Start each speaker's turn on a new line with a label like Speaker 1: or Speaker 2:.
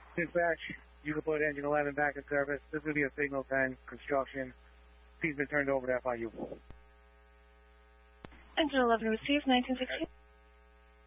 Speaker 1: Dispatch, you can put engine 11 back in service. This will be a signal 10 construction. He's been turned over to FIU.
Speaker 2: Engine 11 received, 1916.